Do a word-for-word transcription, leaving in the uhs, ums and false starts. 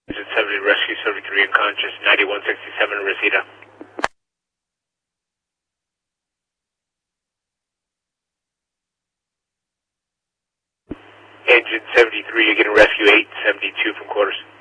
Engine seventy, rescue seventy-three unconscious, ninety-one sixty-seven, Reseda. Engine seventy-three, you're getting rescue eight seventy-two from quarters.